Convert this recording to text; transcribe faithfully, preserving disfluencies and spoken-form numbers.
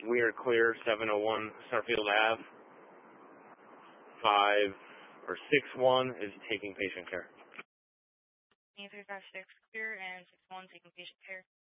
We are clear, seven oh one Starfield Ave. five or six one is taking patient care. three five six clear and six one taking patient care.